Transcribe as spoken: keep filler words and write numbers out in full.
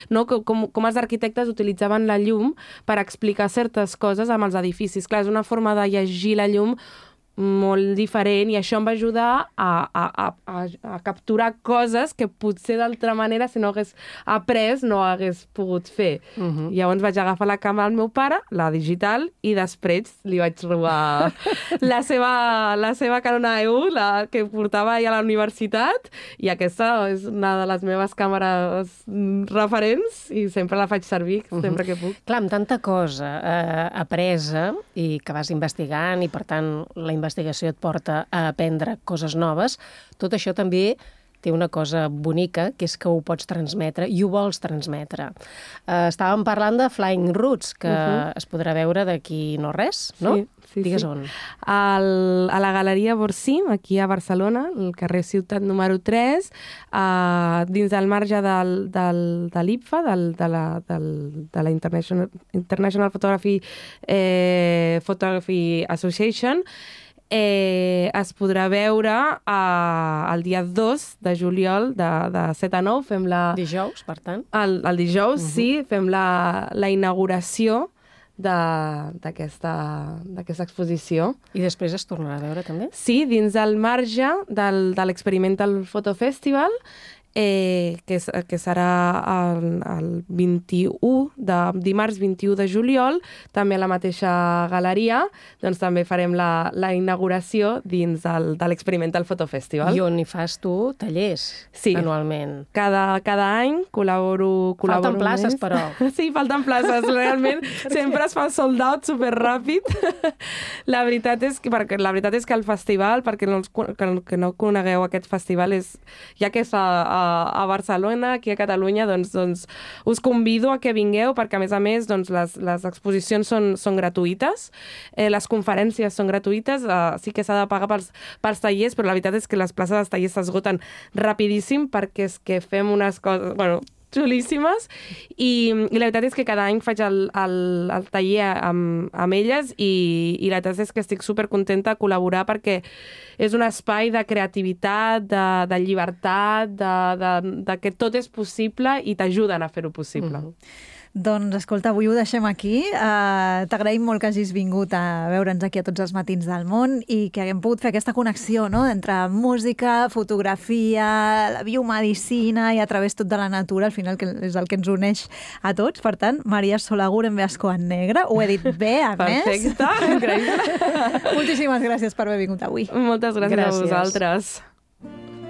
no? Com, com els arquitectes utilitzaven la llum per explicar certes coses amb els edificis. Clar, és una forma de llegir la llum molt diferent i això em va ajudar a, a, a, a, a capturar coses que potser d'altra manera, si no hagués après, no hagués pogut fer. Uh-huh. Llavors vaig agafar la càmera del meu pare, la digital, i després li vaig robar la seva, la seva Canon A E U, la que portava ja a la universitat, i aquesta és una de les meves càmeres referents i sempre la faig servir, uh-huh. sempre que puc. Clar, amb tanta cosa eh, apresa i que vas investigant i, per tant, la investigació et porta a aprendre coses noves, tot això també té una cosa bonica, que és que ho pots transmetre i ho vols transmetre. Uh, estàvem parlant de Flying Roots, que uh-huh. es podrà veure d'aquí no res, no? Sí, sí, Digues sí. on. Al, a la Galeria Borsim, aquí a Barcelona, al carrer Ciutat número tres, uh, dins del marge del, del, de l'I P F A, del, de la, del, de la International, International Photography, eh, Photography Association. Eh, es podrà veure eh, el dia dos de juliol de, de set a nou. Fem la... Dijous, per tant. El, el dijous, uh-huh. sí, fem la, la inauguració d'aquesta exposició. I després es tornarà a veure, també? Sí, dins del marge del, de l'Experimental Photo Festival, eh, que, que serà el, el vint-i-u de, dimarts vint-i-u de juliol, també a la mateixa galeria, doncs també farem la, la inauguració dins el, de l'Experimental Photo Festival. I on hi fas tu tallers sí. anualment. Cada, cada any col·laboro, col·laboro Falten places, més. però. Sí, falten places. Realment sempre es fa sold out superràpid. La veritat és que, perquè, la veritat és que el festival, perquè no, que, que no conegueu aquest festival, és, ja que és a, a a Barcelona, aquí a Catalunya, doncs, doncs us convido a que vingueu perquè, a més a més, doncs, les, les exposicions són, són gratuïtes, eh, les conferències són gratuïtes, eh, sí que s'ha de pagar pels, pels tallers, però la veritat és que les places dels tallers s'esgoten rapidíssim perquè és que fem unes coses... Bueno, xulíssimes, i, i la veritat és que cada any faig el, el, el taller amb, amb elles i, i la veritat és que estic supercontenta de col·laborar perquè és un espai de creativitat, de, de llibertat, de, de, de que tot és possible i t'ajuden a fer-ho possible. Mm-hmm. Doncs, escolta, avui ho deixem aquí. Uh, T'agraïm molt que hagis vingut a veure'ns aquí a Tots els matins del món i que haguem pogut fer aquesta connexió, no?, entre música, fotografia, la biomedicina i a través tot de la natura, al final, que és el que ens uneix a tots. Per tant, Maria Solagur en Veasco en negre. Ho he dit bé, Agnès? Perfecte, increïble. Moltíssimes gràcies per haver vingut avui. Moltes gràcies, gràcies. a vosaltres.